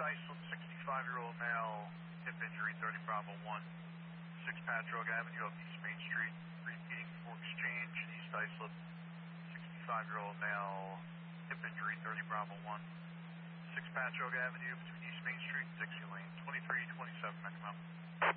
Iceland, 65-year-old male, hip injury, 30 Bravo 1. 6 Patchogue Avenue up East Main Street, repeating for exchange, East Islip, 65-year-old male, hip injury, 30 Bravo 1. 6 Patchogue Avenue between East Main Street and Dixie Lane, 2327 Mexico.